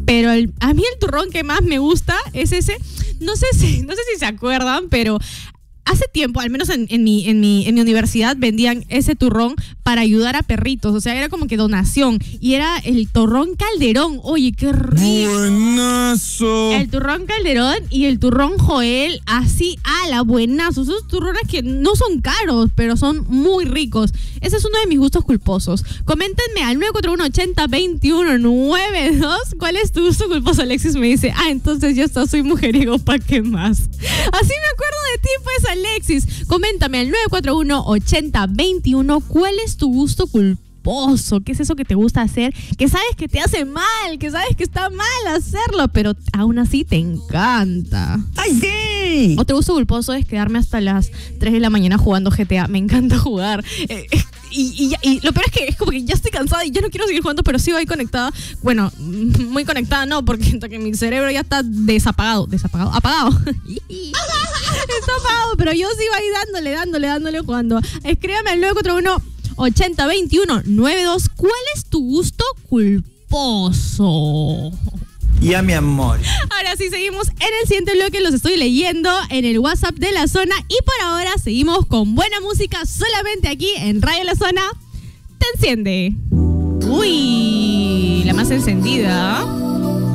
Pero a mí el turrón que más me gusta es ese. No sé si se acuerdan, pero hace tiempo, al menos en mi universidad, vendían ese turrón para ayudar a perritos. O sea, era como que donación. Y era el turrón Calderón. Oye, qué rico. ¡Buenazo! El turrón Calderón y el turrón Joel, así, buenazo. Esos turrones que no son caros, pero son muy ricos. Ese es uno de mis gustos culposos. Coméntenme al 941-80-2192 cuál es tu gusto culposo. Alexis me dice, entonces yo soy mujeriego, ¿pa' qué más? Así me acuerdo de ti, pues, Alexis. Coméntame al 941-80-21 cuál es tu gusto culposo. ¿Qué es eso que te gusta hacer? Que sabes que te hace mal, que sabes que está mal hacerlo, pero aún así te encanta. ¡Ay, sí! Otro gusto culposo es quedarme hasta las 3 de la mañana jugando GTA. Me encanta jugar. Y lo peor es que es como que ya estoy cansada y ya no quiero seguir jugando, pero sigo ahí conectada. Bueno, muy conectada no, porque mi cerebro ya está apagado. Está apagado, pero yo sigo ahí dándole jugando. Escríbame al 941-80-2192. ¿Cuál es tu gusto culposo? Ya, mi amor. Ahora sí, seguimos en el siguiente bloque. Los estoy leyendo en el WhatsApp de La Zona. Y por ahora seguimos con buena música solamente aquí en Radio La Zona. Te enciende. Uy, la más encendida.